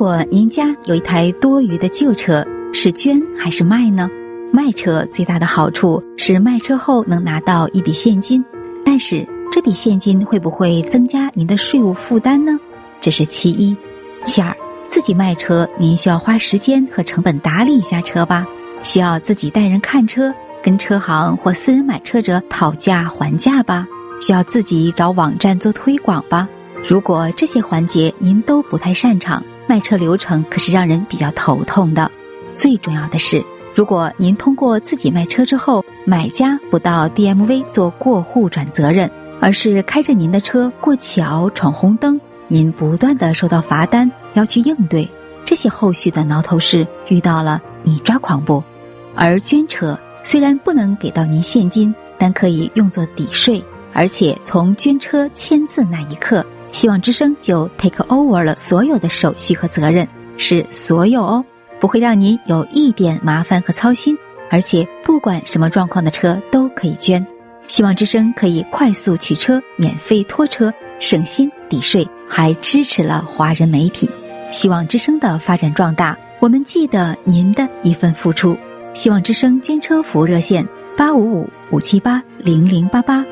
果您家有一台多余的旧车，是捐还是卖呢？卖车最大的好处是卖车后能拿到一笔现金，但是这笔现金会不会增加您的税务负担呢？这是其一。其二，自己卖车您需要花时间和成本打理一下车吧，需要自己带人看车，跟车行或私人买车者讨价还价吧，需要自己找网站做推广吧。如果这些环节您都不太擅长，卖车流程可是让人比较头痛的。最重要的是，如果您通过自己卖车之后，买家不到 DMV 做过户转责任，而是开着您的车过桥闯红灯，您不断地收到罚单要去应对，这些后续的挠头事遇到了你抓狂不？而捐车虽然不能给到您现金，但可以用作抵税，而且从捐车签字那一刻，希望之声就 take over 了所有的手续和责任，是所有哦，不会让您有一点麻烦和操心，而且不管什么状况的车都可以捐。希望之声可以快速取车，免费拖车，省心抵税，还支持了华人媒体。希望之声的发展壮大，我们记得您的一份付出。希望之声捐车服务热线855-578-0088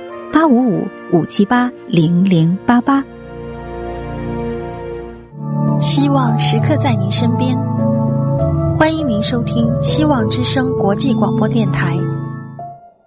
855-578-0088。 希望时刻在您身边，欢迎您收听希望之声国际广播电台